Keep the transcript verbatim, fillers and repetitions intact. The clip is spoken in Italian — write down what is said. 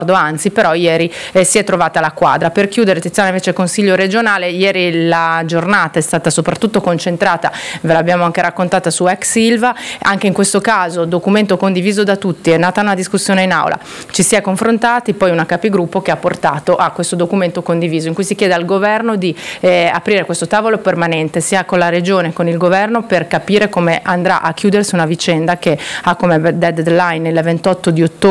anzi però ieri eh, si è trovata la quadra. Per chiudere, Tiziana, invece Consiglio regionale, ieri la giornata è stata soprattutto concentrata, ve l'abbiamo anche raccontata, su ex Ilva, anche in questo caso documento condiviso da tutti, è nata una discussione in aula, ci si è confrontati, poi una capigruppo che ha portato a questo documento condiviso in cui si chiede al governo di eh, aprire questo tavolo permanente sia con la regione che con il governo per capire come andrà a chiudersi una vicenda che ha come deadline il ventotto di ottobre